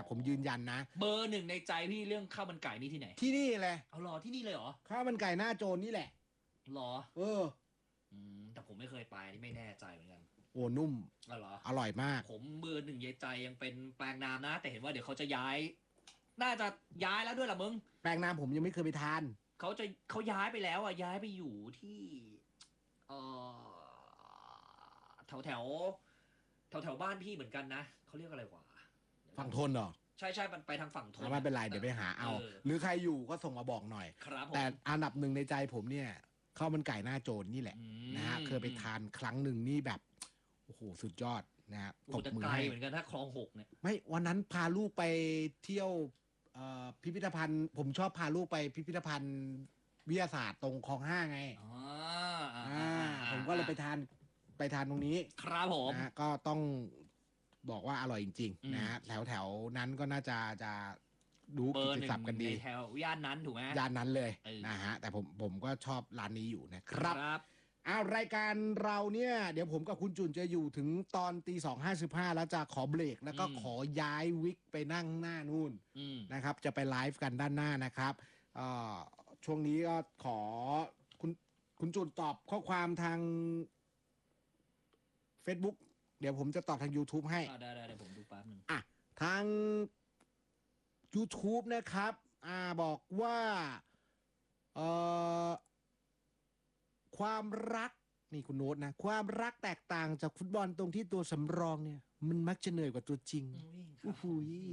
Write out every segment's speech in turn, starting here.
ผมยืนยันนะเบอร์หนึ่งในใจพี่เรื่องข้าวมันไก่นี่ที่ไหนที่นี่เลยเอาหรอที่นี่เลยเหรอข้าวมันไก่หน้าโจรนี่แหละหรอแต่ผมไม่เคยไปนี่ไม่แน่ใจเหมือนกันโอ้นุ่มอร่อยมากผมเบอร์หนึ่งในใจยังเป็นแปลงนามนะแต่เห็นว่าเดี๋ยวเขาจะย้ายน่าจะย้ายแล้วด้วยล่ะมึงแปลงนามผมยังไม่เคยไปทานเขาย้ายไปแล้วอ่ะย้ายไปอยู่ที่แถวบ้านพี่เหมือนกันนะเขาเรียกอะไรวะฝั่งทนเหรอใช่มันไปทางฝั่งทนไม่เป็นไรเดี๋ยวไปหาเอาหรือใครอยู่ก็ส่งมาบอกหน่อยแต่อันดับหนึ่งในใจผมเนี่ยข้าวมันไก่หน้าโจรนี่แหละนะฮะเคยไปทานครั้งหนึ่งนี่แบบโอ้โหสุดยอดนะฮะตบมือให้เหมือนกันถ้าคลอง6เนี่ยไม่วันนั้นพาลูกไปเที่ยวพิพิธภัณฑ์ผมชอบพาลูกไปพิพิธภัณฑ์วิทยาศาสตร์ตรงคลอง5ไงผมก็เลยไปทานตรงนี้ครับผมนะก็ต้องบอกว่าอร่อยจริงๆนะฮะแถวนั้นก็น่าจะดูกิตติศัพท์กันดีแถวย่านนั้นถูกไหมย่านนั้นเลยนะฮะแต่ผมก็ชอบร้านนี้อยู่นะครับรายการเราเนี่ยเดี๋ยวผมกับคุณจุนจะอยู่ถึงตอน2:55แล้วจะขอเบรกแล้วก็ขอย้ายวิกไปนั่งหน้านู่นนะครับจะไปไลฟ์กันด้านหน้านะครับช่วงนี้ก็ขอคุณจุนตอบข้อความทาง Facebook เดี๋ยวผมจะตอบทาง YouTube ให้ได้ผมดูแป๊บนึงทาง YouTube นะครับบอกว่าความรักนี่คุณโน้ตนะความรักแตกต่างจากฟุตบอลตรงที่ตัวสำรองเนี่ยมันมักจะเหนื่อยกว่าตัวจริงโอ้โห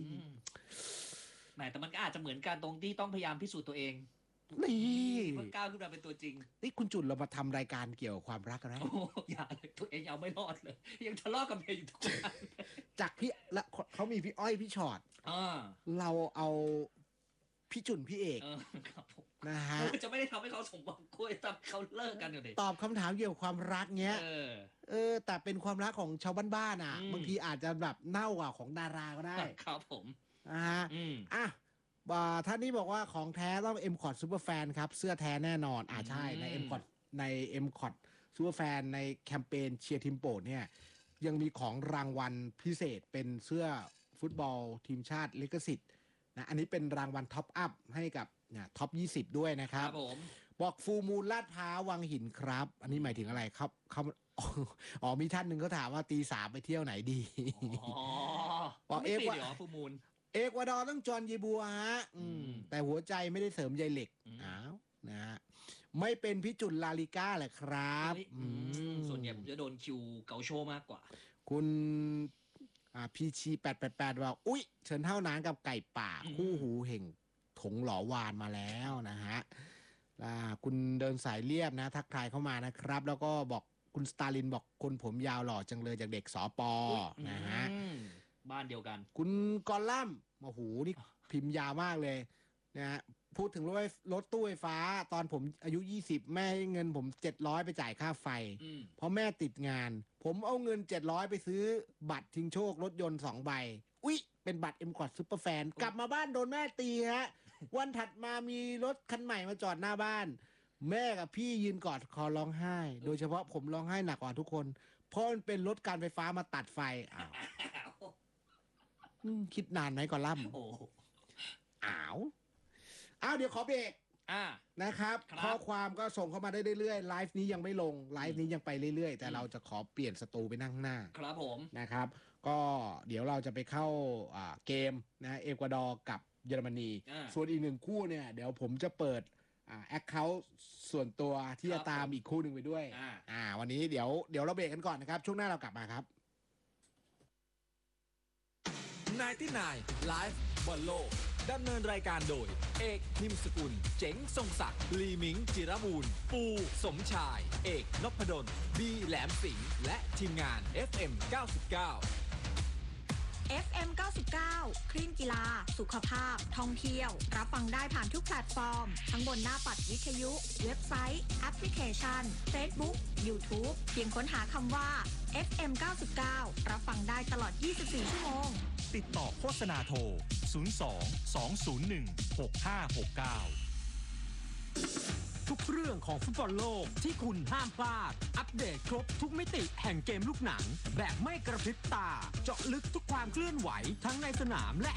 แหมแต่มันก็อาจจะเหมือนกันตรงที่ต้องพยายามพิสูจน์ตัวเองนี่เพื่อก้าวขึ้นมาเป็นตัวจริงนี่คุณจุนเรามาทำรายการเกี่ยวกับความรักกันนะอย่าเลยตัวเองยังไม่รอดเลยยังทะเลาะกับเมียอยู่ทุกวันจากพี่และเขามีพี่อ้อยพี่ชอตเราเอาพี่จุนพี่เอกนะฮะจะไม่ได้ทำให้เขาสมหวังคุยทำเขาเลิกกันอยู่ดิตอบคำถามเกี่ยวกับความรักเนี้ยแต่เป็นความรักของชาวบ้านๆบางทีอาจจะแบบเน่ากว่าของดาราก็ได้ครับผมนะฮะท่านนี้บอกว่าของแท้ต้อง M-Cot Superfan ครับเสื้อแท้แน่นอนใช่ใน M-Cot Superfan ในแคมเปญเชียร์ทีมโปรดเนี่ยยังมีของรางวัลพิเศษเป็นเสื้อฟุตบอลทีมชาติลิขสิทธิ์นะอันนี้เป็นรางวัลท็อปอัพให้กับท็อป20ด้วยนะครับบอกฟูมูลลาดพร้าววังหินครับอันนี้หมายถึงอะไรครับเขามีท่านหนึ่งเขาถามว่าตี 3ไปเที่ยวไหนดีบอกเอฟว่าฟูมูลเอกวาดอร์ต้องจอห์นเยบัวฮะแต่หัวใจไม่ได้เสริมใยเหล็กนะฮะไม่เป็นพิจุลลาลิก้าแหละครับส่วนใหญ่ผมจะโดนคิวเกาโชมากกว่าคุณพีชี888ว่าอุ๊ยเชิญเท่านานกับไก่ป่าคู่หูเห่งถงหลอวานมาแล้วนะฮะคุณเดินสายเรียบนะทักทายเข้ามานะครับแล้วก็บอกคุณสตาลินบอกคนผมยาวหล่อจังเลยจากเด็กสปนะฮะบ้านเดียวกันคุณกอลัมโอ้โหนี่พิมพ์ยาวมากเลยนะฮะพูดถึงรถตู้ไฟฟ้าตอนผมอายุ20แม่ให้เงินผม700ไปจ่ายค่าไฟเพราะแม่ติดงานผมเอาเงิน700ไปซื้อบัตรชิงโชครถยนต์2ใบอุ๊ยเป็นบัตร M-Cot Superfan กลับมาบ้านโดนแม่ตีฮะวันถัดมามีรถคันใหม่มาจอดหน้าบ้านแม่กับพี่ยืนกอดคอร้องไห้โดยเฉพาะผมร้องไห้หนักกว่าทุกคนเพราะมันเป็นรถการไฟฟ้ามาตัดไฟคิดนานไหมก่อนล่ำเดี๋ยวขอเบรกนะครับข้อความก็ส่งเข้ามาได้เรื่อยๆไลฟ์นี้ยังไม่ลงไลฟ์นี้ยังไปเรื่อยๆแต่เราจะขอเปลี่ยนสตูไปนั่งหน้าครับผมนะครับก็เดี๋ยวเราจะไปเข้าเกมนะเอกวาดอร์กับเยอรมนีส่วนอีก1คู่เนี่ยเดี๋ยวผมจะเปิดแอคเคาท์ส่วนตัวที่จะตามอีกคู่หนึ่งไปด้วยวันนี้เดี๋ยวเราเบรกกันก่อนนะครับช่วงหน้าเรากลับมาครับ 99 Live บอลโลกดำเนินรายการโดยเอกนิมสกุลเจ๋งทรงศักดิ์ลีมิงจิรบูรณ์ปูสมชายเอกนพดลบีแหลมสิงห์และทีมงาน FM 99 FM 99 คลื่นกีฬาสุขภาพท่องเที่ยวรับฟังได้ผ่านทุกแพลตฟอร์มทั้งบนหน้าปัดวิทยุเว็บไซต์แอปพลิเคชัน Facebook YouTube เพียงค้นหาคำว่า FM 99 รับฟังได้ตลอด 24 ชั่วโมงติดต่อโฆษณาโทร 02 201 6569 ทุกเรื่องของฟุตบอลโลกที่คุณห้ามพลาดอัปเดตครบทุกมิติแห่งเกมลูกหนังแบบไม่กระพริบตาเจาะลึกทุกความเคลื่อนไหวทั้งในสนามและ